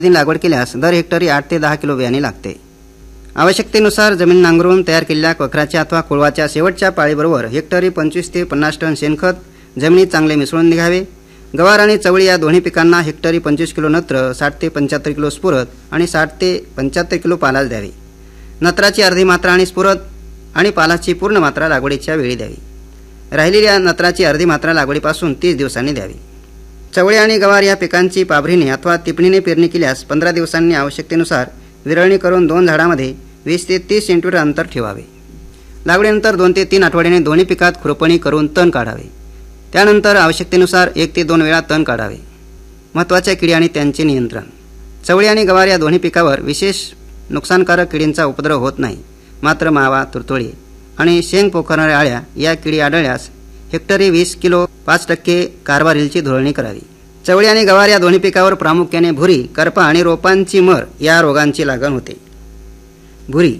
लागवड केल्यास दर हेक्टरी 8 ते 10 किलो बियाणे लागते। आवश्यकतेनुसार जमीन नांगरून तयार केलेल्या वखराच्या अथवा कोळवाच्या शेवटच्या पाळीबरोबर हेक्टरी 25 ते 50 टन शेणखत जमिनीत चांगले मिसळून निघावे। गवार आणि चवळी या दोन्ही पिकांना हेक्टरी 25 किलो नत्र, 60 ते 75 किलो स्फुरद आणि 60 ते 75 किलो पालाश द्यावे। नत्राची अर्धी मात्रा आणि स्फुरद आणि पालाशची पूर्ण मात्रा लागवडीच्या वेळी द्यावी। राहिलेल्या नत्राची अर्धी मात्रा लागवडीपासून 30 दिवसांनी द्यावी। चवळी आणि गवार या पिकांची पाभरीने अथवा तिपणीने पेरणी केल्यास 15 दिवसांनी आवश्यकतेनुसार विरळणी करून 2 झाडांमध्ये 20 ते 30 सेंटीमीटर अंतर ठेवावे। लागवडीनंतर 2 ते 3 आठवड्याने दोन्ही पिकात खुरपणी करून तण काढावे। त्यानंतर आवश्यकतेनुसार 1 ते 2 वेळा तण काढावे। महत्त्वाच्या किडी आणि त्यांचे नियंत्रण। चवळी आणि गवार या दोन्ही पिकावर विशेष नुकसानकारक किडींचा उपद्रव होत नाही, मात्र मावा, तुरतुळी आणि शेंग पोखरणाऱ्या अळ्या या किडी आढळल्यास हेक्टरी 20 किलो 5% कार्बारिलची धुळणी करावी। चवळी आणि गवार या दोन्ही पिकावर प्रामुख्याने भुरी, करपा आणि रोपांची मर या रोगांची लागण होते। भुरी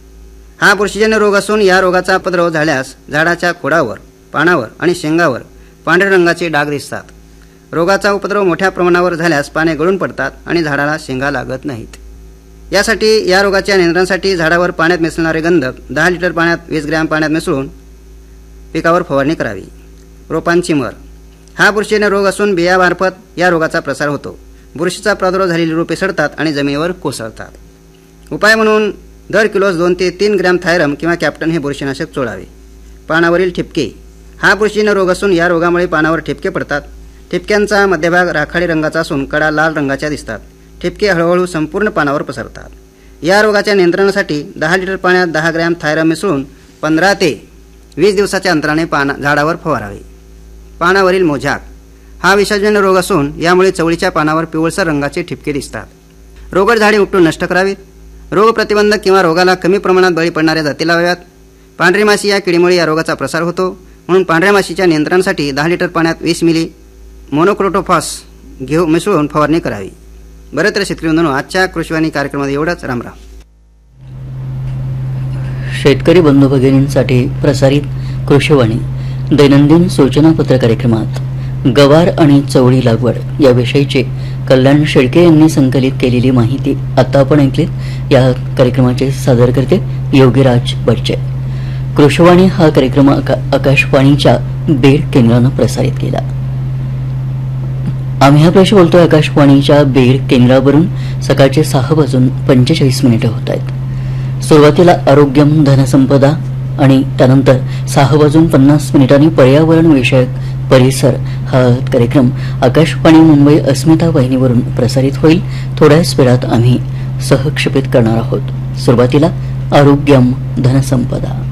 हा बुरशीजन्य रोग असून या रोगाचा उपद्रव झाल्यास झाडाच्या खोडावर, पानावर आणि शेंगावर पांढऱ्या रंगाचे डाग दिसतात। रोगाचा उपद्रव मोठ्या प्रमाणावर झाल्यास पाने गळून पडतात आणि झाडाला शेंगा लागत नाहीत। यासाठी या रोगाच्या नियंत्रणासाठी झाडावर पाण्यात मिसळणारे गंधक 10 लिटर पाण्यात 20 ग्रॅम पाण्यात मिसळून पिकावर फवारणी करावी। रोपांची मर हा बुरशीजन्य रोग असून बियामार्फत या रोगाचा प्रसार होतो। बुरशीचा प्रादुर्भाव झालेली रोपे सडतात आणि जमिनीवर कोसळतात। उपाय म्हणून दर किलोस 2 ते 3 ग्रॅम थायरम किंवा कॅप्टन हे बुरशीनाशक चोळावे। पानावरील ठिपके हा बुरशीजन्य रोग असून या रोगामुळे पानावर ठिपके पडतात। ठिपक्यांचा मध्यभाग राखाडी रंगाचा असून कडा लाल रंगाच्या दिसतात। ठिपके हळूहळू संपूर्ण पानावर पसरतात। या रोगाच्या नियंत्रणासाठी 10 लिटर पाण्यात 10 ग्रॅम थायरम मिसळून 15 ते 20 दिवसाच्या अंतराने झाडावर फवारावे। पानावरील मोझाक हा विषाजन्य रोग असून यामुळे चवळीच्या पानावर पिवळसर रंगाचे ठिपके दिसतात। रोगट झाडे उपटून नष्ट करावीत। रोग प्रतिबंधक किंवा रोगाला कमी प्रमाणात बळी पडणाऱ्या जाती लावाव्यात। पांढरी माशी या किडीमुळे या रोगाचा प्रसार होतो, म्हणून पांढऱ्या माशीच्या नियंत्रणासाठी 10 लिटर पाण्यात 20 मिली मोनोक्रोटोफॉस मिसळून फवारणी करावी। बरं तर शेतकरी बंधूंनो, आजच्या कृषीवाणी कार्यक्रमात एवढंच। रामराम। शेतकरी बंधू भगिनींसाठी प्रसारित कृषीवाणी दैनंदिन सूचनापत्र कार्यक्रमात गवार आणि चवळी लागवड याविषयीची कल्याण शेळके यांनी संकलित केलेली माहिती आता आपण ऐकलीत। या कार्यक्रमाचे सादर करते योगीराज बच्चे। कृषीवाणी हा कार्यक्रम आकाशवाणीच्या बीड केंद्रानं प्रसारित केला। आम्ही आपल्याशी बोलतोय आकाशवाणीच्या बीड केंद्रावरून। सकाळचे 6:45 होत आहेत। सुरुवातीला आरोग्यम धनसंपदा आणि त्यानंतर 6:50 पर्यावरण विषयक परिसर हा कार्यक्रम आकाशवाणी मुंबई अस्मिता वाहिनीवरून प्रसारित होईल। थोड्याच वेळात आम्ही सहक्षेपित करणार आहोत। सुरुवातीला आरोग्यम धनसंपदा।